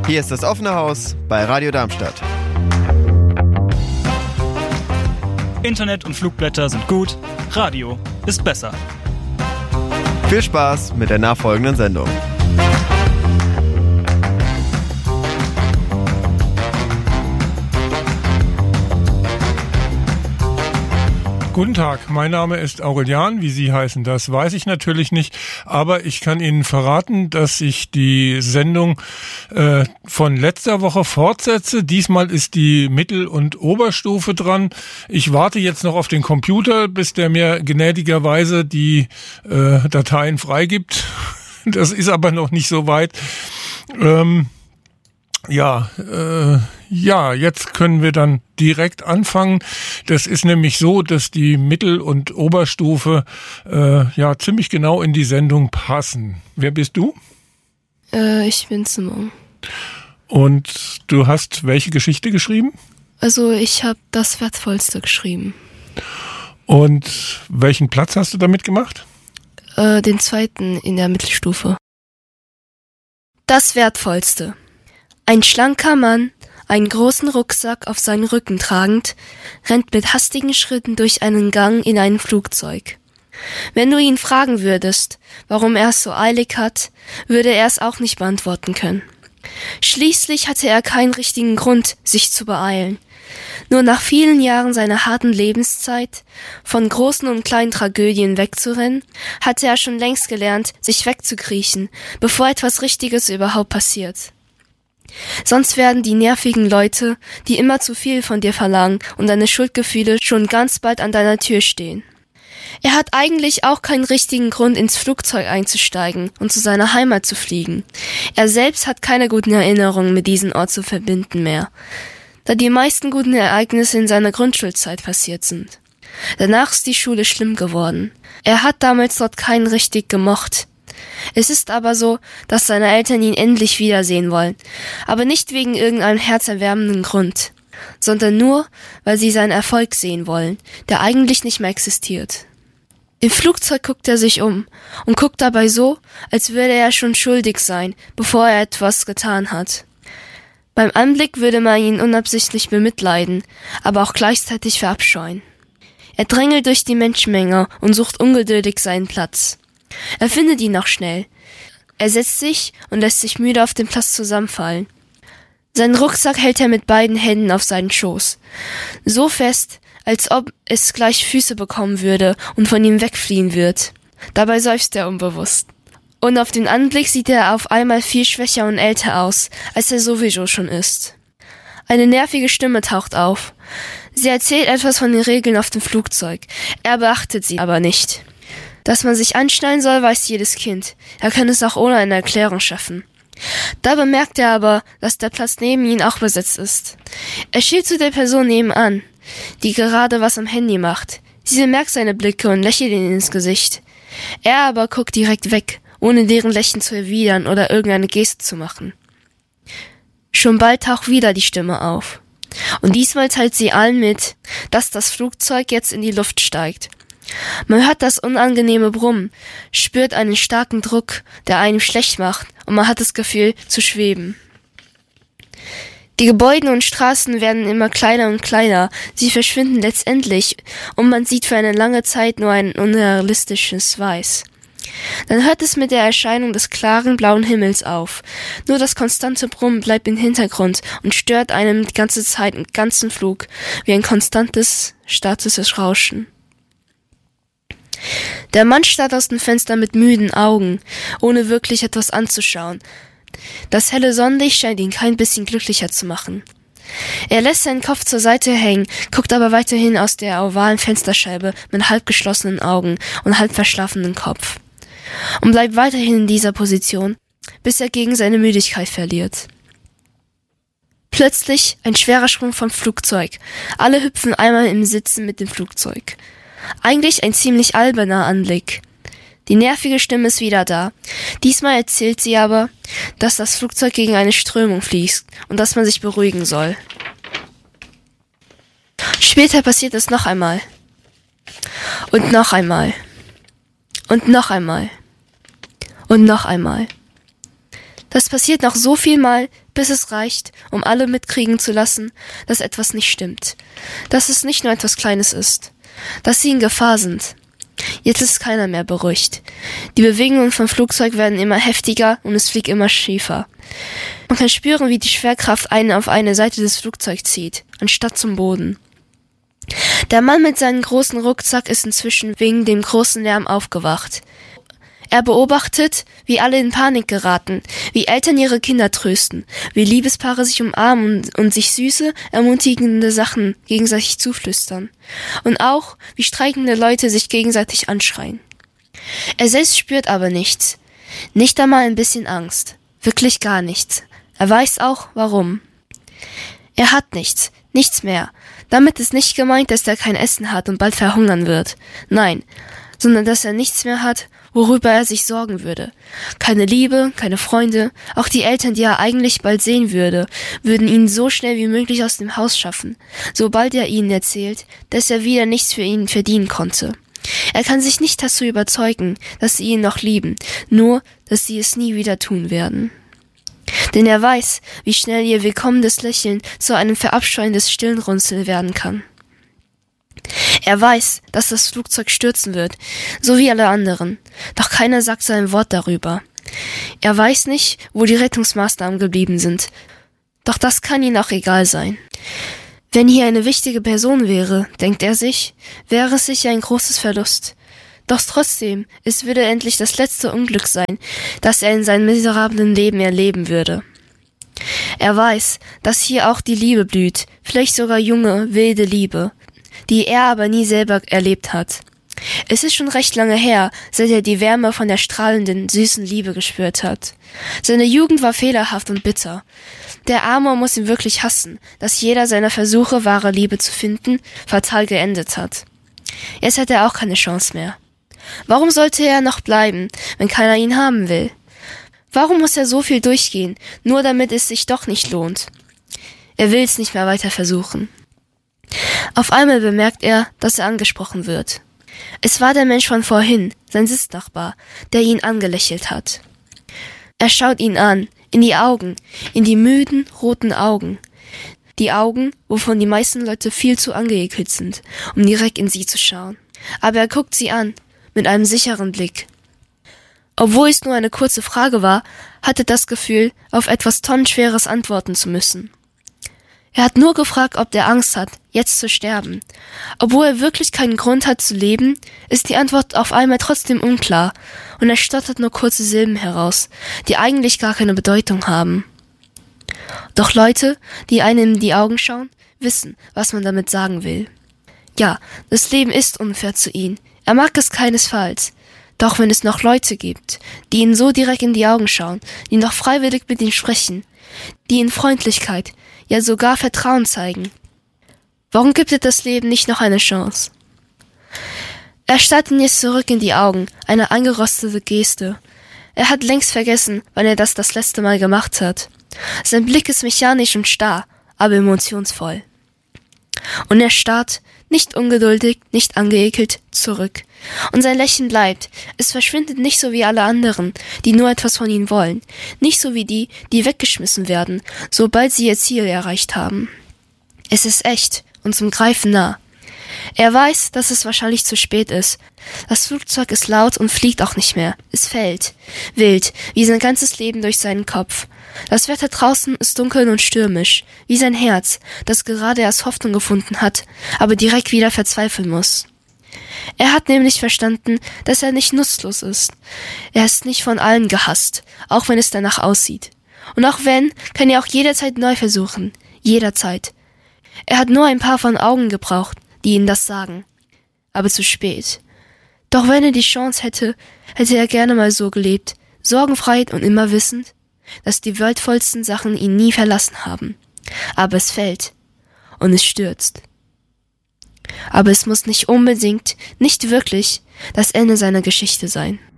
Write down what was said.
Hier ist das offene Haus bei Radio Darmstadt. Internet und Flugblätter sind gut, Radio ist besser. Viel Spaß mit der nachfolgenden Sendung. Guten Tag, mein Name ist Aurelian. Wie Sie heißen, das weiß ich natürlich nicht. Aber ich kann Ihnen verraten, dass ich die Sendung von letzter Woche fortsetze. Diesmal ist die Mittel- und Oberstufe dran. Ich warte jetzt noch auf den Computer, bis der mir gnädigerweise die Dateien freigibt. Das ist aber noch nicht so weit. Jetzt können wir dann direkt anfangen. Das ist nämlich so, dass die Mittel- und Oberstufe ziemlich genau in die Sendung passen. Wer bist du? Ich bin Simon. Und du hast welche Geschichte geschrieben? Also ich habe das Wertvollste geschrieben. Und welchen Platz hast du damit gemacht? Den zweiten in der Mittelstufe. Das Wertvollste. Ein schlanker Mann, einen großen Rucksack auf seinen Rücken tragend, rennt mit hastigen Schritten durch einen Gang in ein Flugzeug. Wenn du ihn fragen würdest, warum er es so eilig hat, würde er es auch nicht beantworten können. Schließlich hatte er keinen richtigen Grund, sich zu beeilen. Nur nach vielen Jahren seiner harten Lebenszeit, von großen und kleinen Tragödien wegzurennen, hatte er schon längst gelernt, sich wegzukriechen, bevor etwas Richtiges überhaupt passiert. Sonst werden die nervigen Leute, die immer zu viel von dir verlangen und deine Schuldgefühle schon ganz bald an deiner Tür stehen. Er hat eigentlich auch keinen richtigen Grund, ins Flugzeug einzusteigen und zu seiner Heimat zu fliegen. Er selbst hat keine guten Erinnerungen mit diesem Ort zu verbinden mehr, da die meisten guten Ereignisse in seiner Grundschulzeit passiert sind. Danach ist die Schule schlimm geworden. Er hat damals dort keinen richtig gemocht. Es ist aber so, dass seine Eltern ihn endlich wiedersehen wollen, aber nicht wegen irgendeinem herzerwärmenden Grund, sondern nur, weil sie seinen Erfolg sehen wollen, der eigentlich nicht mehr existiert. Im Flugzeug guckt er sich um und guckt dabei so, als würde er schon schuldig sein, bevor er etwas getan hat. Beim Anblick würde man ihn unabsichtlich bemitleiden, aber auch gleichzeitig verabscheuen. Er drängelt durch die Menschenmenge und sucht ungeduldig seinen Platz. Er findet ihn noch schnell. Er setzt sich und lässt sich müde auf den Platz zusammenfallen. Seinen Rucksack hält er mit beiden Händen auf seinen Schoß. So fest, als ob es gleich Füße bekommen würde und von ihm wegfliehen wird. Dabei seufzt er unbewusst. Und auf den Anblick sieht er auf einmal viel schwächer und älter aus, als er sowieso schon ist. Eine nervige Stimme taucht auf. Sie erzählt etwas von den Regeln auf dem Flugzeug. Er beachtet sie aber nicht. Dass man sich anschnallen soll, weiß jedes Kind. Er kann es auch ohne eine Erklärung schaffen. Da bemerkt er aber, dass der Platz neben ihm auch besetzt ist. Er schielt zu der Person nebenan, die gerade was am Handy macht. Sie bemerkt seine Blicke und lächelt ihn ins Gesicht. Er aber guckt direkt weg, ohne deren Lächeln zu erwidern oder irgendeine Geste zu machen. Schon bald taucht wieder die Stimme auf. Und diesmal teilt sie allen mit, dass das Flugzeug jetzt in die Luft steigt. Man hört das unangenehme Brummen, spürt einen starken Druck, der einem schlecht macht, und man hat das Gefühl, zu schweben. Die Gebäude und Straßen werden immer kleiner und kleiner, sie verschwinden letztendlich, und man sieht für eine lange Zeit nur ein unrealistisches Weiß. Dann hört es mit der Erscheinung des klaren blauen Himmels auf. Nur das konstante Brummen bleibt im Hintergrund und stört einem die ganze Zeit im ganzen Flug, wie ein konstantes, statisches Rauschen. Der Mann starrt aus dem Fenster mit müden Augen, ohne wirklich etwas anzuschauen. Das helle Sonnenlicht scheint ihn kein bisschen glücklicher zu machen. Er lässt seinen Kopf zur Seite hängen, guckt aber weiterhin aus der ovalen Fensterscheibe mit halb geschlossenen Augen und halb verschlafenem Kopf. Und bleibt weiterhin in dieser Position, bis er gegen seine Müdigkeit verliert. Plötzlich ein schwerer Sprung vom Flugzeug. Alle hüpfen einmal im Sitzen mit dem Flugzeug. Eigentlich ein ziemlich alberner Anblick. Die nervige Stimme ist wieder da. Diesmal erzählt sie aber, dass das Flugzeug gegen eine Strömung fließt und dass man sich beruhigen soll. Später passiert es noch einmal. Und noch einmal. Und noch einmal. Und noch einmal. Das passiert noch so viel Mal, bis es reicht, um alle mitkriegen zu lassen, dass etwas nicht stimmt. Dass es nicht nur etwas Kleines ist. Dass sie in Gefahr sind. Jetzt ist keiner mehr beruhigt. Die Bewegungen vom Flugzeug werden immer heftiger und es fliegt immer schiefer. Man kann spüren, wie die Schwerkraft einen auf eine Seite des Flugzeugs zieht, anstatt zum Boden. Der Mann mit seinem großen Rucksack ist inzwischen wegen dem großen Lärm aufgewacht. Er beobachtet, wie alle in Panik geraten, wie Eltern ihre Kinder trösten, wie Liebespaare sich umarmen und sich süße, ermutigende Sachen gegenseitig zuflüstern. Und auch, wie streikende Leute sich gegenseitig anschreien. Er selbst spürt aber nichts. Nicht einmal ein bisschen Angst. Wirklich gar nichts. Er weiß auch, warum. Er hat nichts. Nichts mehr. Damit ist nicht gemeint, dass er kein Essen hat und bald verhungern wird. Nein, sondern dass er nichts mehr hat, worüber er sich sorgen würde. Keine Liebe, keine Freunde, auch die Eltern, die er eigentlich bald sehen würde, würden ihn so schnell wie möglich aus dem Haus schaffen, sobald er ihnen erzählt, dass er wieder nichts für ihn verdienen konnte. Er kann sich nicht dazu überzeugen, dass sie ihn noch lieben, nur, dass sie es nie wieder tun werden. Denn er weiß, wie schnell ihr willkommenes Lächeln zu einem verabscheuendes Stirnrunzeln werden kann. Er weiß, dass das Flugzeug stürzen wird, so wie alle anderen, doch keiner sagt sein Wort darüber. Er weiß nicht, wo die Rettungsmaßnahmen geblieben sind, doch das kann ihm auch egal sein. Wenn hier eine wichtige Person wäre, denkt er sich, wäre es sicher ein großes Verlust. Doch trotzdem, es würde endlich das letzte Unglück sein, das er in seinem miserablen Leben erleben würde. Er weiß, dass hier auch die Liebe blüht, vielleicht sogar junge, wilde Liebe, die er aber nie selber erlebt hat. Es ist schon recht lange her, seit er die Wärme von der strahlenden, süßen Liebe gespürt hat. Seine Jugend war fehlerhaft und bitter. Der Arme muss ihn wirklich hassen, dass jeder seiner Versuche, wahre Liebe zu finden, fatal geendet hat. Jetzt hat er auch keine Chance mehr. Warum sollte er noch bleiben, wenn keiner ihn haben will? Warum muss er so viel durchgehen, nur damit es sich doch nicht lohnt? Er will es nicht mehr weiter versuchen. Auf einmal bemerkt er, dass er angesprochen wird. Es war der Mensch von vorhin, sein Sitznachbar, der ihn angelächelt hat. Er schaut ihn an, in die Augen, in die müden, roten Augen. Die Augen, wovon die meisten Leute viel zu angeekelt sind, um direkt in sie zu schauen. Aber er guckt sie an, mit einem sicheren Blick. Obwohl es nur eine kurze Frage war, hatte das Gefühl, auf etwas tonnenschweres antworten zu müssen. Er hat nur gefragt, ob er Angst hat, jetzt zu sterben. Obwohl er wirklich keinen Grund hat zu leben, ist die Antwort auf einmal trotzdem unklar und er stottert nur kurze Silben heraus, die eigentlich gar keine Bedeutung haben. Doch Leute, die einem in die Augen schauen, wissen, was man damit sagen will. Ja, das Leben ist unfair zu ihm. Er mag es keinesfalls. Doch wenn es noch Leute gibt, die ihn so direkt in die Augen schauen, die noch freiwillig mit ihm sprechen, die ihn Freundlichkeit, ja sogar Vertrauen zeigen, warum gibt er das Leben nicht noch eine Chance? Er starrt ihn jetzt zurück in die Augen, eine angerostete Geste. Er hat längst vergessen, wann er das letzte Mal gemacht hat. Sein Blick ist mechanisch und starr, aber emotionsvoll. Und er starrt, nicht ungeduldig, nicht angeekelt, zurück. Und sein Lächeln bleibt. Es verschwindet nicht so wie alle anderen, die nur etwas von ihm wollen. Nicht so wie die, die weggeschmissen werden, sobald sie ihr Ziel erreicht haben. Es ist echt und zum Greifen nah. Er weiß, dass es wahrscheinlich zu spät ist. Das Flugzeug ist laut und fliegt auch nicht mehr. Es fällt. Wild, wie sein ganzes Leben durch seinen Kopf. Das Wetter draußen ist dunkel und stürmisch, wie sein Herz, das gerade erst Hoffnung gefunden hat, aber direkt wieder verzweifeln muss. Er hat nämlich verstanden, dass er nicht nutzlos ist. Er ist nicht von allen gehasst, auch wenn es danach aussieht. Und auch wenn, kann er auch jederzeit neu versuchen. Jederzeit. Er hat nur ein paar von Augen gebraucht, die ihm das sagen. Aber zu spät. Doch wenn er die Chance hätte, hätte er gerne mal so gelebt, sorgenfrei und immer wissend, dass die wertvollsten Sachen ihn nie verlassen haben. Aber es fällt. Und es stürzt. Aber es muss nicht unbedingt, nicht wirklich, das Ende seiner Geschichte sein.